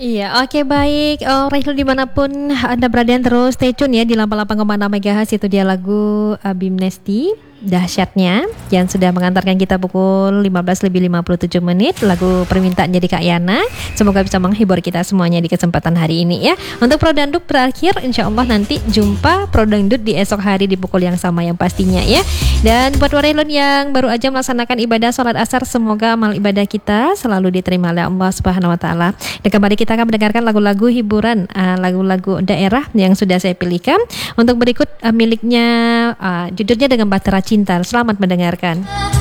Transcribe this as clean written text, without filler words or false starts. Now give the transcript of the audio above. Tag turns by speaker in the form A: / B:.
A: Iya, oke baik. Raihl dimanapun Anda berada terus stay tune ya di 88,6 MHz. Itu dia lagu Bim Nesti dahsyatnya yang sudah mengantarkan kita pukul 15:57 lagu permintaan jadi Kak Yana. Semoga bisa menghibur kita semuanya di kesempatan hari ini ya. Untuk Pro Dangdut terakhir, insya Allah nanti jumpa Pro Dangdut di esok hari di pukul yang sama yang pastinya ya. Dan buat Warailun yang baru aja melaksanakan ibadah sholat asar, semoga amal ibadah kita selalu diterima oleh Allah Subhanahu Wa Taala. Dan kembali kita akan mendengarkan lagu-lagu hiburan, lagu-lagu daerah yang sudah saya pilihkan. Untuk berikut miliknya judulnya Dengan Bahtera Cinta. Selamat mendengarkan.